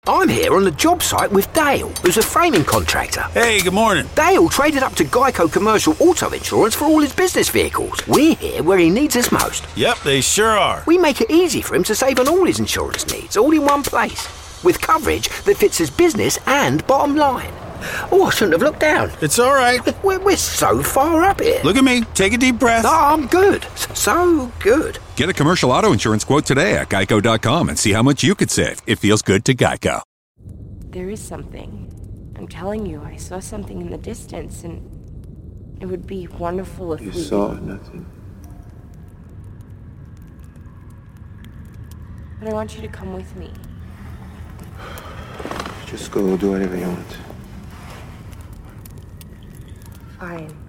I'm here on the job site with Dale, who's a framing contractor. Hey, good morning. Dale traded up to Geico Commercial Auto Insurance for all his business vehicles. We're here where he needs us most. Yep, they sure are. We make it easy for him to save on all his insurance needs, all in one place, with coverage that fits his business and bottom line. Oh, I shouldn't have looked down. It's all right. We're so far up here. Look at me. Take a deep breath. No, I'm good. So good. Get a commercial auto insurance quote today at geico.com and see how much you could save. It feels good to Geico. There is something. I'm telling you, I saw something in the distance, and it would be wonderful if You saw nothing. But I want you to come with me. Just go do whatever you want. Fine.